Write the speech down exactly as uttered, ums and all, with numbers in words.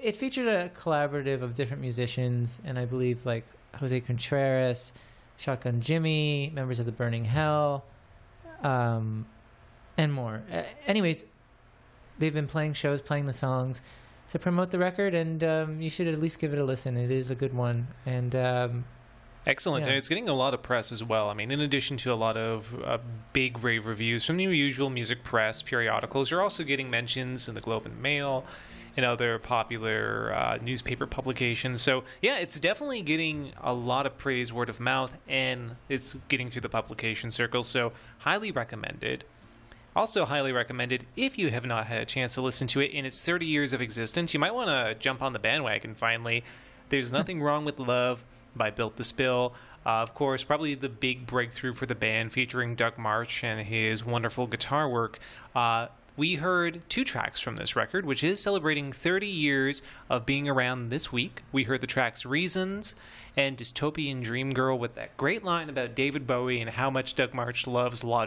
it featured a collaborative of different musicians, and I believe like Jose Contreras, Shotgun Jimmy, members of the Burning Hell, um, and more. Uh, anyways, they've been playing shows, playing the songs to promote the record, and um, you should at least give it a listen. It is a good one, and um, excellent. Yeah. And it's getting a lot of press as well. I mean, in addition to a lot of uh, big rave reviews from the usual music press periodicals, you're also getting mentions in the Globe and Mail and other popular uh, newspaper publications. So, yeah, it's definitely getting a lot of praise word of mouth, and it's getting through the publication circles. So, highly recommended. Also highly recommended if you have not had a chance to listen to it in its thirty years of existence. You might want to jump on the bandwagon finally. There's Nothing Wrong with Love by Built to Spill. Uh, of course, probably the big breakthrough for the band, featuring Doug March and his wonderful guitar work. Uh, we heard two tracks from this record, which is celebrating thirty years of being around this week. We heard the tracks Reasons and Dystopian Dream Girl, with that great line about David Bowie and how much Doug March loves Logic.